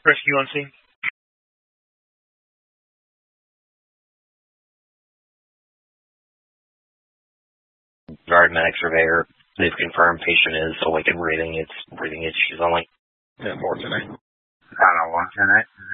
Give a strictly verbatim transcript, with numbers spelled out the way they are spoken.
Rescue on scene. Guard medic surveyor. They've confirmed patient is awake and breathing. It's breathing issues only. Yeah, four tonight. I don't know, one tonight.